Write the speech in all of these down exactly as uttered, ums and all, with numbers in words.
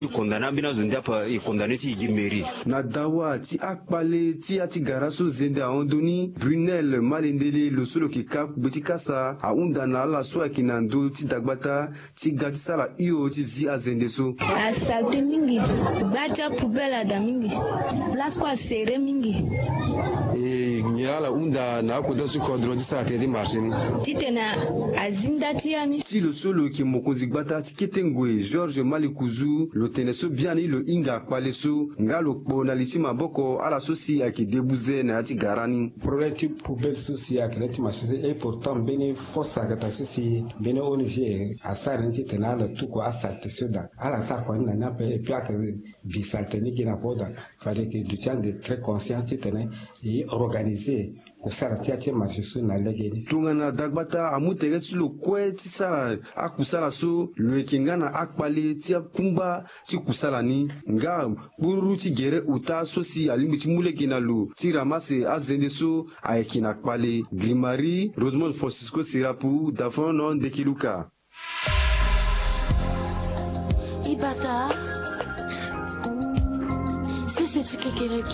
Condamna bina zondia pa i condamné ti gimeri. Na dawa ti akpale ti ati garaso zende a ondoni Brunel Malendele lo solo ki ka beti kasa a unda na la so akinando ti dagbata ti gati sala iyo ti zi a zende so. A salte mingi, bata poubelle da mingi. Place kwa serré mingi. E nyala unda na ko dosu kodro ti sa te di marché ni. Ti tena azinda ti ani. Ti lo solo ki mokonzi gbata ti ketengwe George Malikuzu lo teneso biani lo inga kwalesu ngalo po na lisima boko ala sosi aki debuze na ati garani projet poubelle sosi aki neti masose et pourtant bene fossa gata sosi bene O N G asar neti tenala tuko asarte soda ala sar kwa na nape et puis ak bisalte ni gina poda fallait que du temps de très conscient tene et organiser ko sara ti ati marché so na legeni tungana dagbata amutere ti lo kwe ti sara akusala so lo ekingana akpale ti kumba ti kusala ni nga buru ti gere uta sosi alimbi ti mulekina lo ti ramase azende so ayekina akpale Grimari Rosemont Francisco Sirapu dafon non dekiluka Ibata sisi chikekereke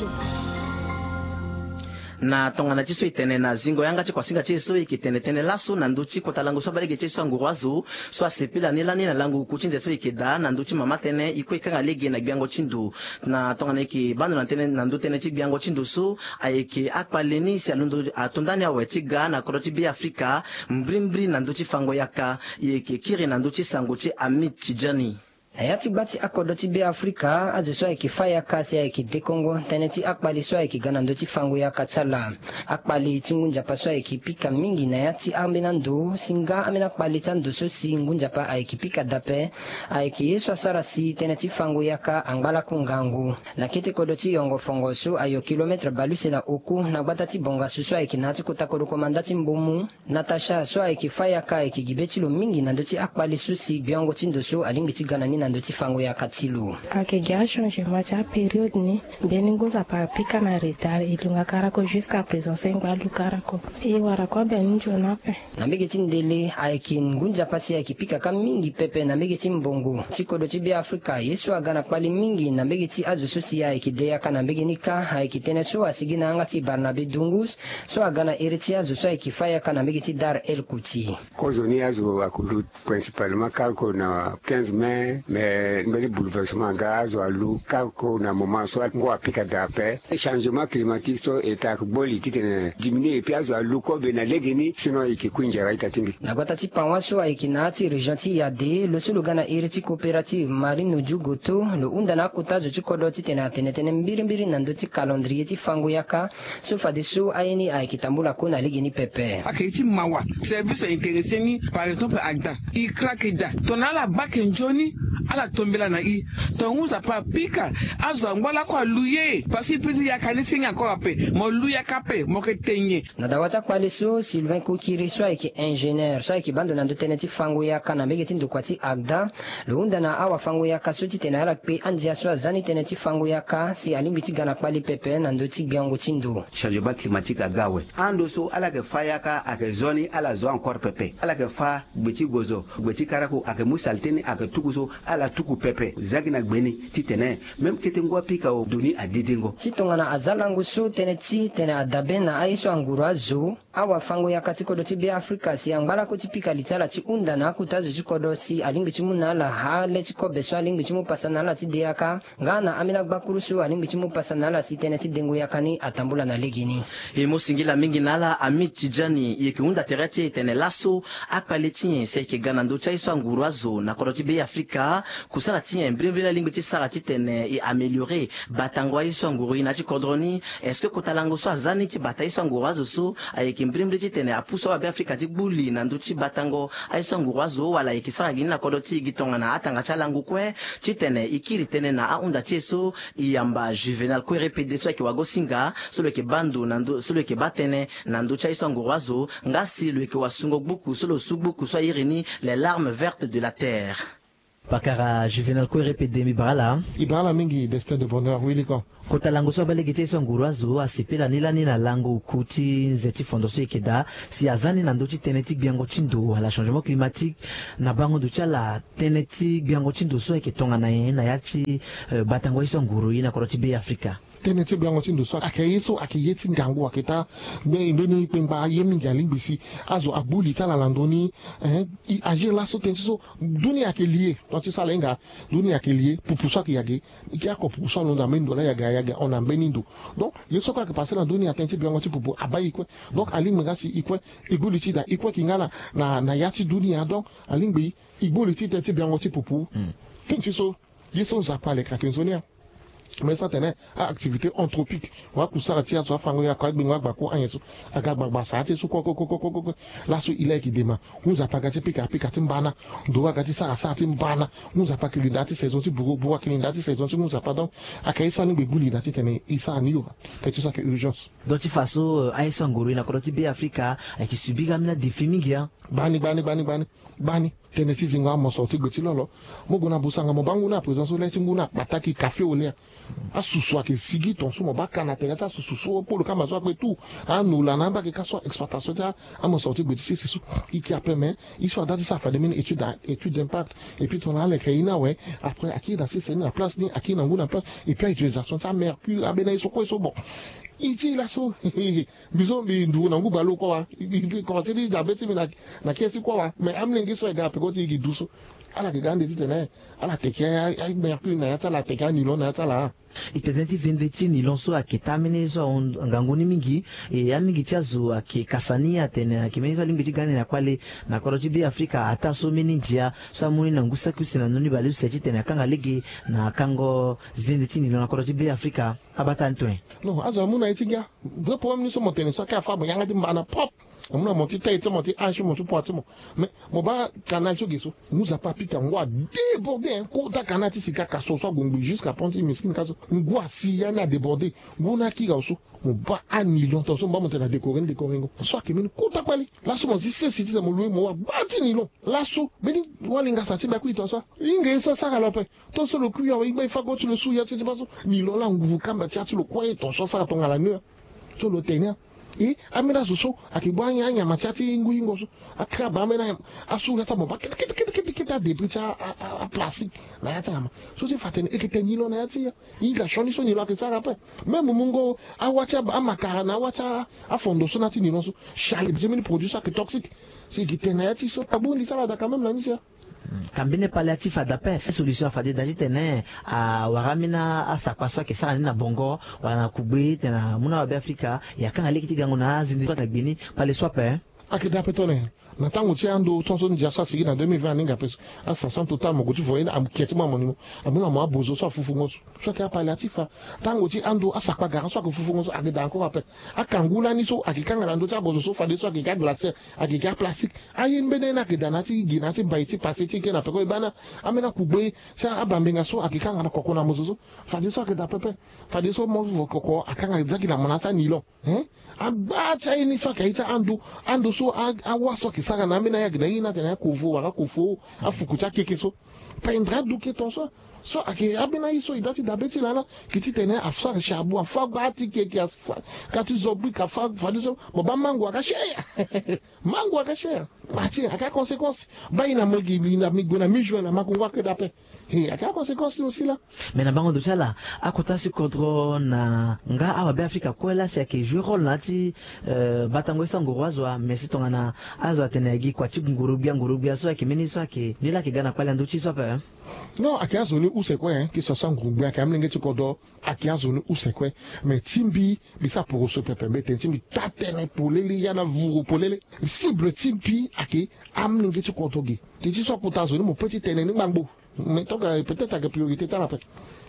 na tongana chiso itene na zingo yanga chi kwasinga chiso ikitene tene laso na nduchi kotalango so balege chiso ngurwazo so asepila nilani na langu kuchinze so ikeda na nduchi mama tene ikwekanga lege na gyango chindu na tongana iki bando na tene na ndu tene chi gyango chindu so ayeke akpaleni si alundu atondani awe chiga na koroti bi Afrika mbrimbri na nduchi fango yaka yeke kiri na nduchi sango chi Amit Tijani ayati bati akodoti be Afrika azo eki faya kasi eki de Congo teneti akpali so eki gana ndoti fango ya katsala akpali tingunja pa so eki pika mingi na yati amena ndo singa amena akpali tando so singunja pa eki pika dape eki yeso asara si teneti fango ya ka angbala kungangu na kete kodoti yongo fongo so ayo kilometre baluse na oku na batati bonga so eki nati kota kodo komandati mbomu Natasha so eki faya ka eki gibeti lo mingi na ndoti akpali so si biongo tindo so alingi tigana ni na ndoti fango ya katilu ake gya changement cha période ni beningo za pa pika na retard ilunga karako jusqu'à présent sengwa lukarako e wara kwa benjo nape na megeti ndele aikin ngunja pasi ya kipika kam mingi pepe na megeti mbongo chikodo chibi Afrika yesu agana kwali mingi na megeti azu sosi ya ikidea kana megenika aikitene so asigina angati Barnabe Dungus so agana eriti azu so ikifaya kana megeti Dar El Kuti ko zoni azu akulu principalement kalko na quinze mai mais mbele bouleversement gaz alu kalko na moment so ngo apika dape changement climatique so eta boli titene diminuer et puis azu alu ko be na legeni sino ikikunja raita timbi na gwatati panwaso aikinati rejanti ya de lo solo gana eriti coopérative marine jugoto lo unda na kutazo chikodo titena tenetene mbiri mbiri na ndoti calendrier ti fango yaka so fadiso ayeni aikitambula kona legeni pepe akiti mawa service intéressé ni par exemple agda i krakida tonala bakenjoni ala tombela na i tonguza pa pika azo ngwala kwa luye pasi piti ya kanisi nga kwa pe mo luya kape mo ketenye na dawata kwa leso Sylvain Kokiri so eki ingénieur so eki bando na ndoteneti fango yaka na megeti ndokwati agda lo unda na awa fango yaka so titena ala pe anjia so azani teneti fango yaka si alimbiti gana kwali pepe na ndoti biango chindo changement climatique agawe ando so ala ke fayaka ake zoni ala zo encore pepe ala ke fa gbeti gozo gbeti karako ake musalteni ake tukuso ala tuku pepe zagina gbeni titene même ketengo pika o doni adidengo sitongana azalango so teneti tene adabe na aiso angura zo awa fango ya katikodo ti be Afrika si angala ko ti pika litala ti unda na kutazo chikodo si alingi ti muna la hale ti kobe so alingi ti mu pasana la ti deaka ngana amina gbakuru so alingi ti mu pasana la si teneti dengo yakani atambula na legini e mo singila mingi nala Amit Tijani yeki unda terati tene laso akpale ti se ke gana ndo cha iso angura zo na kodo ti be Afrika kusala ti embrembela lingo ti sara ti tene e améliorer batango iso anguru ina ti kodroni est-ce que kotalango so azani ti bata iso anguru zo so ayeki mbrembele ti tene apuso wa be Afrika ti gbuli na ndo ti batango iso anguru zo wala yeki sara gini na kodo ti gitonga na atanga cha langu kwe ti tene ikiri tene na aunda ti so iyamba Juvenal ko répéter so yeki wago singa so le ke bandu na ndo so le ke batene na ndo cha iso anguru zo ngasi le ke wasungo buku so lo sugbuku so irini les larmes vertes de la terre. Pakara Juvenal ko repede mi brala. Ibrala mingi destin de bonheur wiliko. Kota lango so bale gite so ngurazo asipela nila nina lango kuti nzeti fondation ekeda si azani na ndoti tenetik biango chindo ala changement climatique na bango duchala tenetik biango chindo so eketonga na na yachi uh, batango iso nguru ina koroti be Afrika. Tenete biango chindo so akeyeso akeyeti ngangu aketa be beni pemba yemi ngalimbisi azo abuli tala landoni eh agir la so tenso dunia kelie tonti sala nga dunia kelie pupusa ki yage iki ako pupusa no da mendo la yaga yaga ona benindo donc yeso ka passer na dunia tenti biango ti pupu abayi kwe donc ali ngasi ikwe ibuli da ikwe kingala na na yati dunia donc alingbi ibuli ti tenti biango ti pupu tenti so yeso zapa le krakenzonia. Mais ça tenait à activité anthropique. Moi, pour ça, la tia, soit fango ya kwa bingwa bako anyeso. Aga bagba sa ate su ko ko ko ko ko ko. Là so il est qui dema. Nous a pas gati pika pika timbana. Doa gati sa sa timbana. Nous a pas que l'idati saison ti bureau boa que l'idati saison ti nous a pas donc. Akai so ni be buli dati tene isa aniyo. Quelque chose que urgence. Donc il faso aiso nguru na koroti be Afrika qui subit gamna défi mingia. Bani bani bani bani. Bani tene ti zinga mo sorti goti lolo. Mo gona busanga mo banguna présence le tinguna bataki café au lait. A susua ke sigi ton sumo baka na tereta susu pour le kamazo ak tout a nous la namba ke kaso exploitation ta a mon sorti petit c'est sous qui qui a permis il soit dans ça fait des études études d'impact et puis on a les créina ouais après à qui dans c'est la place ni à qui dans la place et puis utilisation ça mercure a ben ils sont quoi ils sont bon iti la so bizo bi ndu na nguba lo kwa bi ko se di diabetes na na kesi kwa mais amne ngiso ga pe ko ti gi duso ala ke gande titene ala te kia ai mercure na yata la te kia nilo na yata la itendenti zendeti ni lonso aketamene so nganguni mingi e ya mingi chazo akikasania tena akimenizo lingi gani na kwale na koroti bi Afrika ata so meni njia so muni na ngusa kusina noni bali sechi tena kanga legi na kango zendeti ni na koroti bi Afrika abata ntwe no aza muna itiga do problem ni so motene so ka fa bo yanga dimbana pop amuna monti tay to monti acho monti poate mo mais mo ba canal so geso nous a pas pika ngwa déborder ko ta kanati sika ka so so gongbi jusqu'à ponti miskin ka so ngwa si yana déborder ngona ki ga so mo ba anilon to so ba monte na décorer décorer ngo so ke min ko ta kwali la so mo si se siti mo lui mo ba ti nilon la so beni wali nga sa ti ba ku to so inge so sa ga lope to so lo ku ya ingba fa go tu le su ya ti ba so nilon la nguvu kamba ti ati lo ko to so sa to ngala nu to lo tenia e amena so akibwanya anya machati ngu ingo so akaba amena asu yata mo ba kit kit kit kit kit de bricha a plastique na yata ma so ti fatene eketenilo na yati iga shoni so ni lo akisa rapa même mungo awacha amakara na awacha afondo so na ti ni no so shali bi mini producer que toxique si kitena yati so tabundi sala da quand même na nisia kambine palliatif adape solution fade daji tene a waramina asakwaso ke sana na bongo wana kubwe tena muna wa Afrika yakanga lekiti gango na zindi na bini pale swape akida petone na tango ti ando tonso ndia sa sigi na deux mille vingt ninga pes a station total mo goti voyena am kietima monimo amuna mo abozo so fufu ngoso so ka palliatif tango ti ando asakwa gara so ko fufu ngoso akida encore appel akangula ni so akikanga ando ta bozo so fade so akika glacier akika plastique ayin bene na akida na ti gina ti baiti pasiti ke na peko ibana amena kubwe sa abambenga so akikanga na kokona mozo fade so akida pepe fade so mo kokoko akanga zaki na monata nilo eh abacha ini so kaita ando ando so awaso kisaka na mina ya gina ina tena kufu waka kufu afukucha keke so pendra duke tonso so ake abina iso idati dabeti lana kiti tena afsa shabu afa bati keke afa kati zobi ka fa fadiso mo ba mango akashare mango akashare mati aka consequence ba ina mogi ina migona mijo na makungwa ke dape he aka consequence aussi là mais na bango dochala akotasi kontro na nga awa be Afrika kwela se ke jouer rôle nati euh, batango sangorwazwa mais tongana azwa tenegi kwa chingurubia ngurubia so ke miniso ke nila ke gana kwala ndochi so pa non akiazo ni usekwe hein ki so sangurubia ka mlenge chikodo akiazo ni usekwe mais timbi bisa pour so pepe timbi tatene polele yana vuru polele cible timbi ake amlenge chikodo gi ti so potazo ni mo petit tene ni ngbo mais donc peut-être que priorité ta la fait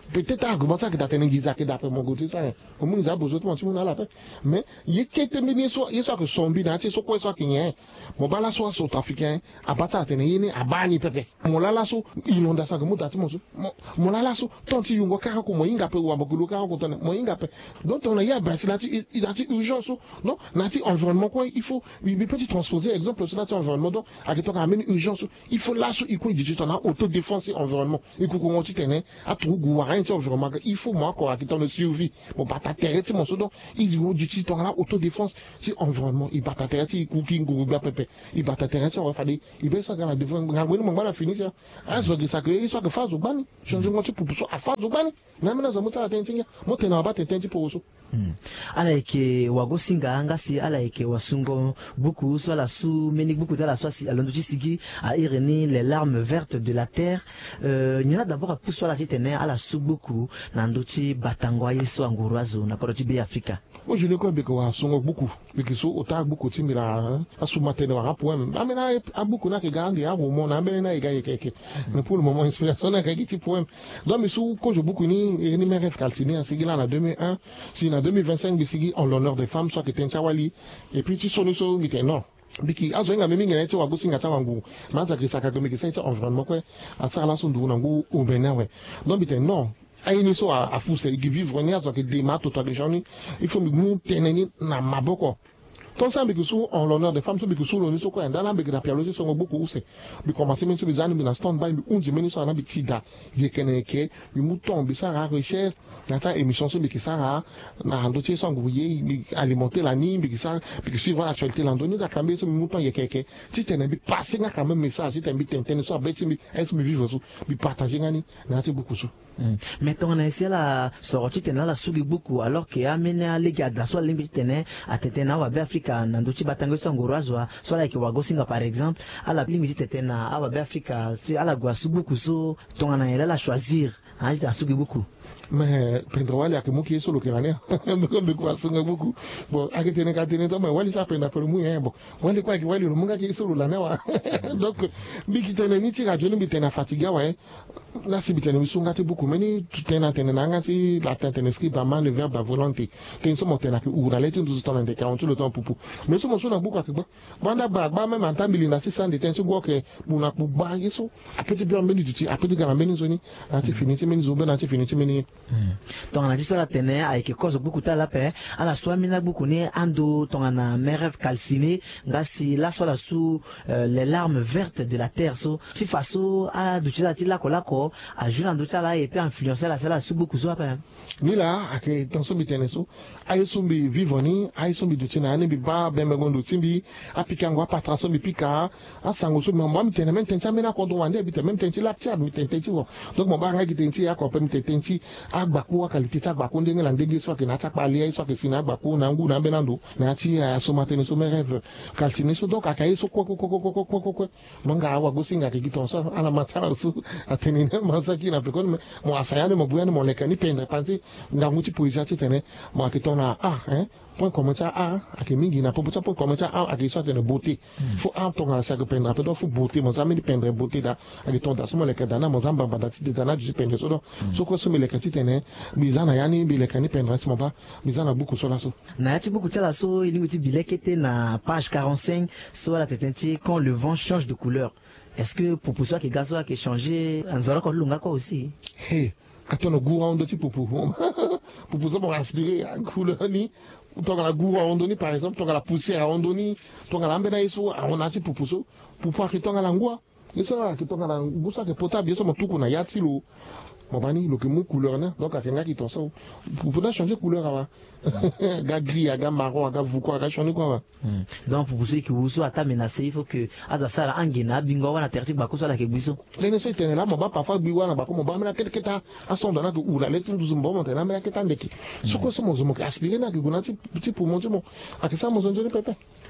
peut-être argument ça que t'as tenu giza que d'après mon côté ça au moins ça besoin de mon la paix mais il était terminé soit il soit que zombie na ti so quoi soit qu'il mon bala soit south africain à bata tene yene a bani pepe mon la la so inondation que mo dati mo mon la la so tonti yungo kaka ko mo inga pe wa bokulu kaka ko tone mo inga pe donc on a ya ben c'est là il a urgence non na ti environnement quoi il faut il peut transposer exemple sur là environnement donc à que toi amène urgence il faut là so il quoi dit on a autodéfense environnement et ko ko ti tene a tout gouarien environnement il faut moi quoi qui ton survie bon pas t'atterrir mon so donc il dit du ti ton là autodéfense si environnement il pas t'atterrir il cooking go ba pepe il pas t'atterrir on va faire il peut ça quand la devant ngwe mo ngala fini ça ah so que ça que il soit que phase bani changer mon pour pour à phase bani même na zo mo ça tentinga mo tena ba tentinga pour so ala eke wagosinga ngasi ala eke wasungo beaucoup soit la sous meni beaucoup de la soit si alondo sigi a ireni les larmes vertes de la terre euh nyina d'abord pour soit la titene ala sous beaucoup na ndoti batangwa yeso angurazo na koroti be Afrika moi je ne connais que wasungo beaucoup because so ota beaucoup timira asu matene wa poème amena a beaucoup na ke gandi a mo na mbele na igaye keke mais pour le moment inspiration na kaki ti poème donc mais sous ko je beaucoup ni ni mes rêves calciné en sigila na deux mille un si na deux mille vingt-cinq bisigi en l'honneur des femmes soit que tenchawali et puis tu sonnes so mite non biki azo nga mimi ngene twa gusinga tawangu maza kisaka ko mikisa ita environnement ko asala so ndu nangu ubena we donc bite non ayini so a fuse qui vivre ni azo ke de mato to regioni il faut mu teneni na maboko ton ça biki so en l'honneur des femmes so biki so lo ni so ko ndana biki na pialosi so beaucoup use bi commencer men so bizani bi na stand by bi unji meni so na bi tida ye keneke bi mouton bi sa recherche na ta émission so biki sa na ando ti so nguye alimenter la ni biki sa biki suivre l'actualité l'andoni da kambe so mouton ye keke ti tene bi passer na quand même message ti tene bi tene so abeti bi est bi vivre so bi partager ngani na ti beaucoup so mettons on a essayé la sortie tene la sugi beaucoup alors que amene alega da so limbi tene atetena wa be Africa na ndochi batango sangorwazwa so like wagosinga par exemple ala limbi tetena aba be Africa si ala gwa subuku so tongana ela la choisir hein ta sugi beaucoup mais pendra wali akimuki so lo kirane mbe kwa sunga beaucoup bon akitene katene to mais wali sa penda pelu mu yebo wali kwa ki wali lo munga ki so lo la newa donc biki tene ni ti radio ni bitena fatiga wa na si bitena misunga te beaucoup meni tutena tene nanga ti la tene script ba man le verbe à volonté ten so motena ki ura leti ndu so tande quarante le temps pupu mais so mo so na beaucoup akigba banda ba ba même antambili na six cents de ten so go ke buna ku ba yeso apeti bi ambeni duti apeti ga ambeni zoni ati finiti meni zo ben ati finiti meni donc on a dit ça la tene avec cause beaucoup ta la paix à la soit mina beaucoup ni ando donc on a mes rêves calcinés ngasi la soit la sous les larmes vertes de la terre so si faso a duti la ti la ko la ko a juna ando ta la et puis influencer la sala sous beaucoup so après ni la ake ton so bitene so ay so bi vivoni ay so bi duti na ni bi ba be me gondo timbi apika ngwa patra so bi pika asango so mo mi tene men tencha mena ko do wande bi tene men tenchi la tia mi tenchi wo donc mo ba nga gitenchi ya ko pe mi tenchi agbaku akalite ta agbaku ndenge la ndenge so ke na ta pali so ke sina agbaku na ngu na benando na ti so matene so mes rêves calciné so donc akaye so ko ko ko ko ko ko ko manga awa gosinga ke giton so ala matala so ateni na masaki na pekon mo asayane mo buyane mo lekani pendre panzi ndangu ti poésie ti tene mo akitona ah hein point commun ça a ake mingi na point commun ça a ake so tene beauté faut en ton ala sa ke pendre pe do faut beauté mo zamini pendre beauté da ake ton da so mo lekada na mo zamba banda ti da na du pendre so do so ko so me lekati tene bizana yani bilekani pendre mo ba bizana beaucoup so la so na yati beaucoup tala so ilingo ti bilekete na page quarante-cinq so la tetenti quand le vent change de couleur. Est-ce que pour pour ça que gazo a changé anzora ko lunga ko aussi hey katono goura ondo ti pour pour pour pour ça pour respirer en couleur ni tonga la goura ondo ni par exemple tonga la poussière ondo ni tonga la mbena iso on a ti pour pour so pour pouvoir que tonga la ngwa iso que tonga la busa que potable iso mo tuku na yati lo mon bani le que mon couleur na donc akenga ki ton so pour pour changer couleur ava ga gris ga marron ga vuko ga changer quoi donc pour ceux qui vous sont ata menacé il faut que aza sala angina bingo wana terti ba ko so la ke biso lene so tenela mo ba parfois bi wana ba ko mo ba mena kete keta ason dona que ou la lettre douze mbo mo tena mena keta ndeki so ko so mo zo mo aspirer na ke gona ti petit pour mon mo akisa mo zo ndoni pepe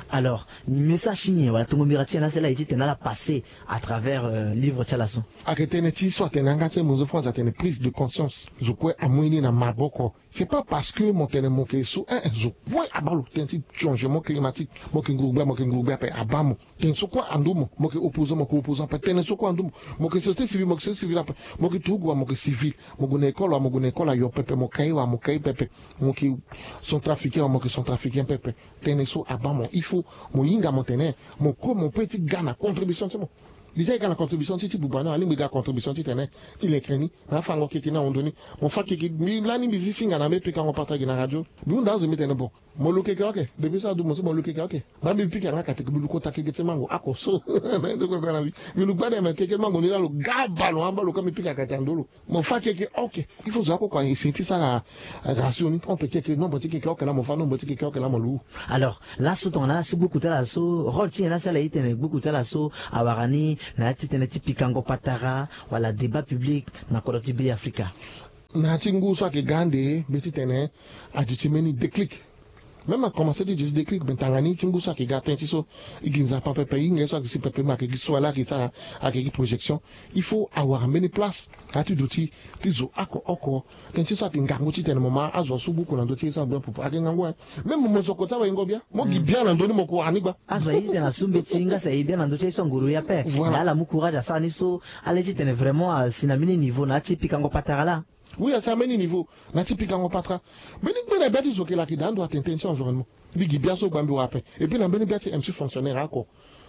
Alors, message signé, voilà, tout le monde mira tiens là, c'est là, il était là passé à travers euh, livre Tchalasso. À que t'es net, soit t'es n'engagé, mon enfant, t'as une prise de conscience. Je crois à moi, na maboko. C'est pas parce que mon télé mon question, hein, je crois à balo, t'es un petit changement climatique, mon qui gourbe, mon qui gourbe, après à bamo. T'es sur quoi en domo, mon qui opposant, mon qui opposant, après t'es sur quoi en domo, mon qui société civile, mon qui société civile, après, mon qui tout, mon qui civil, mon qui école, mon qui école, yo pepe, mon qui mon qui pepe, mon qui sont trafiqués, mon qui sont trafiqués, pepe. T'es sur à bamo. Il faut, mon yinga, mon téné, mon co, mon petit gana, contribution, c'est bon. Déjà, il y a la contribution, tu sais, pour bana, il y a la contribution, tu sais, il est créni, la femme qui est là, on donne, mon fa qui est, là, ni musique, il y a un peu, quand on partage dans la radio, nous, dans un métier, bon, mon look est ok, depuis ça, mon mon look est ok, ma bébé, puis, il y a un catégorie, le côté qui est mango, à cause, mais, de quoi, on a vu, le look bas, mais, quelqu'un mango, on est là, le gabalo, en bas, le comme, puis, il y a un dolo, mon fa qui est ok, il faut savoir quoi, il sentit ça, à ration, on peut quelque, non, petit, quelque, là, mon fa, non, petit, quelque, là, mon loup. Alors, là, sous ton, là, sous beaucoup de la so, rôle, tiens, là, ça, là, il y a beaucoup de la so, à Warani, na titeneti pikango patara wala débat public na koloti be Afrika na tingu so ke gande beti tene ajitimeni déclic même à commencer de juste déclic ben tangani tingu so ke gaten so iginza pa pepe inge so que si pepe ma ke so là qui ça a ke projection il faut avoir une place atu doti tizo ako oko kenchi so ke ngango ti tene mama azo su buku na doti so bien pour ake ngango même mo so kota wa ngobia mo gi bien na ndoni mo ko anigba azo yi tena sumbe tinga sa bien na doti so nguru ya pe na la mukuraja ça ni so allez tene vraiment sinamini niveau na ti pikango patara là. Oui, à ça many niveau. Na typique en patra. Mais ni ben beti zo ke la ki dan doit intention environnement. Bi gi bien so bambi wape. Et puis na ben beti M C fonctionnaire encore.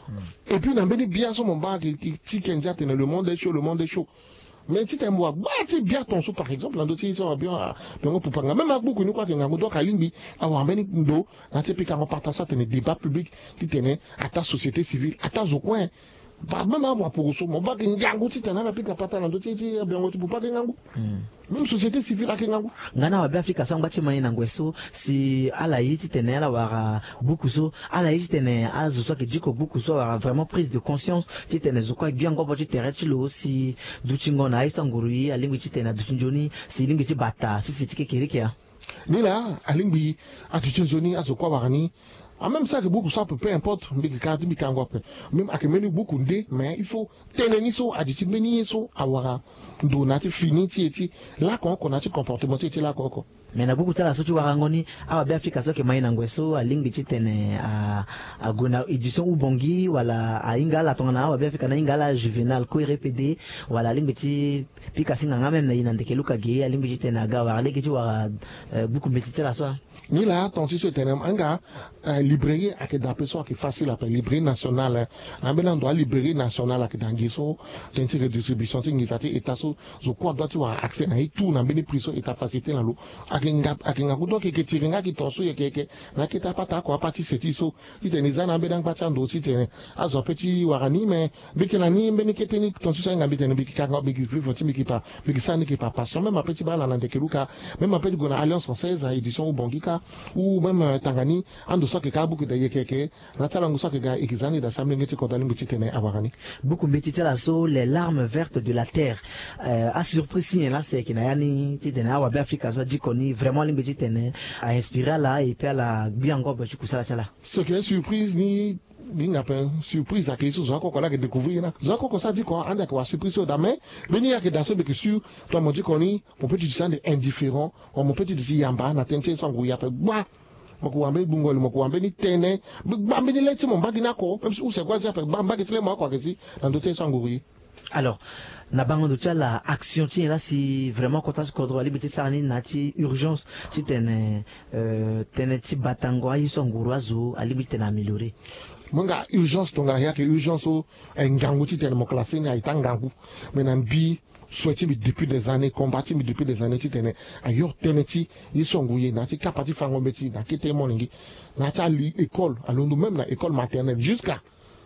Et puis na ben bien so mon ba ki ti kenja tene le monde est chaud, le monde est chaud. Mais si t'es moi, bah tu bien ton sou par exemple, dans dossier ça bien bien pour pas même beaucoup nous quoi que ngango donc alimbi avoir ben ndo na typique en patra ça tene débat public qui tene à ta société civile, à ta zo coin. Pas même avoir pour ça mon bac ngango ti tena na pika pata na dossier ti bien tu pour pas ngango. Même société civile ak ngango. Ngana wa Afrika sa ngati mani na ngweso si ala yiti tene ala wa bukuso ala yiti tene azu so ke diko bukuso wa vraiment prise de conscience ti tene zo kwa bien ngobo ti tere ti lo si duchingo na isa ngurui alingwi ti tene duchinjoni si lingwi ti bata si si ti kekerikia. Ni la alingwi atuchinjoni azu kwa warani. En même ça que beaucoup ça peut peu importe mais que quand tu m'as même à que menu beaucoup de mais il faut tenir niso à dire menu niso avoir donati fini ti ti là qu'on connaît ti comportement ti là quoi mais na beaucoup tala so tu warangoni awa be Afrika so ke mai na ngweso alingi ti tene a agona édition ubongi wala a ingala tongana awa be Afrika na ingala juvenal ko répété wala alingi ti pika singa ngame na ina ndekeluka ge alingi ti tene aga wala ke ti wara beaucoup petit tala so ni là ton ti so tene anga librairie à que d'appeler qui est facile à faire librairie nationale en ben doit librairie nationale à que d'angiso tenti redistribution ti ngifati état so zo quoi doit tu avoir accès à tout na beni prison état facilité na lo akinga akinga kudo ke ketiringa ki tonso ye keke na kita pata ko apati seti so iteniza na ben pacha ndo ti tene azo peti warani mais bikela ni beni keteni tonso so ngabite ne bikika ngabi vivre ti mikipa bikisa ni ki pa passion même apeti bala na ndekeluka même apeti gona alliance française à édition ubongika ou même tangani ando so ke beaucoup de yekeke natala ngusa ke ga ikizani da samle ngeti kodani nguti tene awarani beaucoup mbeti la so les larmes vertes de la terre euh, a surprise là c'est que nayani ti tene awa be Afrika so dikoni vraiment lingeti tene a inspiré là et puis la bien gobe tu kusala chala ce qui est surprise ni binga pe surprise à quelque chose encore là que découvrir là zako ko ça dit quoi anda ko surprise au dame venir à que dans ce que sur toi mon dit koni on peut dire ça indifférent on peut dire yamba na tente so nguya pe bwa mokuambe bungoli mokuambe ni tene bambe ni leti mon bagina ko même si ou c'est quoi ça bamba que tele mo quoi que si dans doté sanguri. Alors na bango do la action ti là si vraiment quand ça kodro ali beti sani na ti urgence ti tene euh tene ti batango ayi sanguru azo ali beti na améliorer monga urgence tonga ya que urgence o ngangu ti tene mo classé ni aitangangu mais na bi souhaité depuis des années combattu depuis des années ti tene ayo tene ti yisonguye na ti kapati fango beti na kete moningi na ta li école alondu même na école maternelle jusqu'à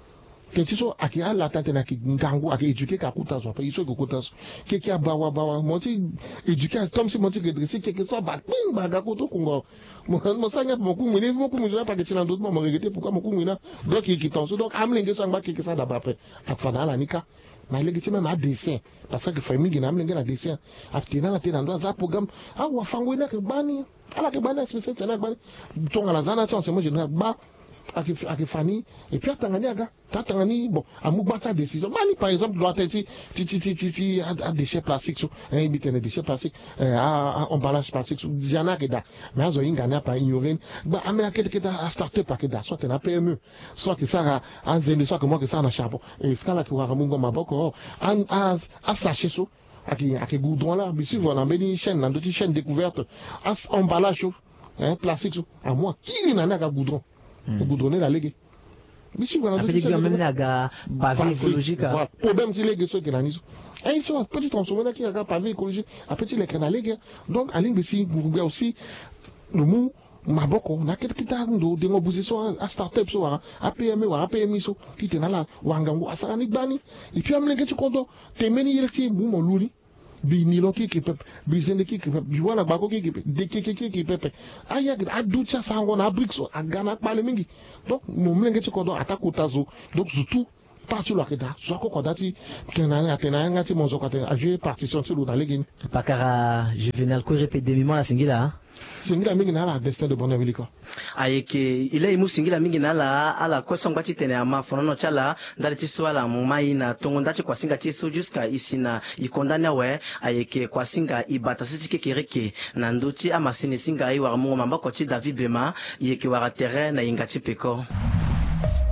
kenti so aki ala tante na ki ngangu aki éduquer ka kuta so pa iso ko kuta so ke ki abawa bawa monti éduquer comme si monti redresser quelque soit ba ping ba ga koto kungo mo mo sanga mo ku mine mo ku mine pa ke tina d'autres mo regretter pourquoi mo ku mine donc ki tonso donc amlenge so ngba ke ke sa da ba pe akfana la nika na legitime na dessin parce que famille na amlenge na dessin aftina na tena ndo za programme awa fango na ke bani ala ke bani spécial tena bani tonga la zana chance mo je na ba ake ake fani et puis atangani aga tatangani bon amugba sa décision mani par exemple doit être ti ti ti ti ti à déchets plastiques so un bitene déchets plastiques à emballage plastique so diana keda mais azo ingana pa ignorer ba amena kete kete à startup pa keda soit na P M E soit que ça a zende soit que moi que ça na charbon et skala ki wara mungo maboko an a a sachet so aki aki goudron là bisi voilà beni chaîne na ndoti chaîne découverte as emballage hein plastique so à moi qui na na ka goudron goudronner la légué bisi voilà ndoti chaîne même na ga pavé écologique voilà problème si légué so que na niso et ils sont petit transformer na ki ga pavé écologique a petit les na légué donc aling bisi gourga aussi le mot maboko na kete kita ndo de ngobuzi so a startup so a P M E wa P M I so kitena la wangangu asani bani et puis amlenge chikondo temeni yelti mu moluli bi nilo ki ki pep bi zende ki ki pep bi wana bako ki ki pep de ki ki ki pep aya aducha sango na brixo agana pale mingi donc mo mlenge chikondo atakuta zo donc surtout parti la keda so ko kodati tenana atena ngati monzo kata aje partition sur la legin pakara juvenal ko répéter mimo la singila singila mingi na la destin de bonheur wiliko ayeke ile imu singila mingi na la ala kwesong bati tene ama fonono chala ndali tiswala mumai na tongo ndachi kwa singa chiso jusqu'à ici na ikondana we ayeke kwa singa ibata sisi kekereke na nduti ama sini singa iwa mungo mambako chi David Bema yeke wara terrain na ingati peko.